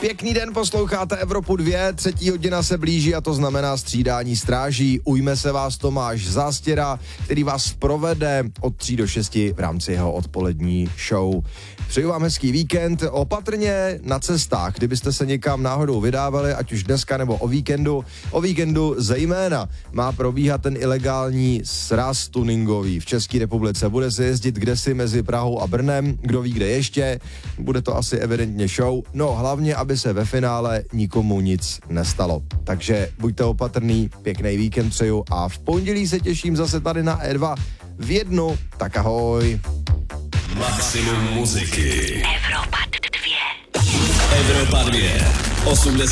Pěkný den, posloucháte Evropu 2, 3. hodina se blíží a to znamená střídání stráží. Ujme se vás Tomáš Zástěra, který vás provede od 3 do 6 v rámci jeho odpolední show. Přeju vám hezký víkend, opatrně na cestách, kdybyste se někam náhodou vydávali, ať už dneska nebo o víkendu zejména má probíhat ten ilegální sraz tuningový v České republice. Bude se jezdit kdesi mezi Prahou a Brnem, kdo ví kde ještě, bude to asi evidentně show, no hlavně, aby se ve finále nikomu nic nestalo. Takže buďte opatrný, pěkný víkend přeju a v pondělí se těším zase tady na E2 v 1, tak ahoj. Maximum muziky. Evropa 2. 80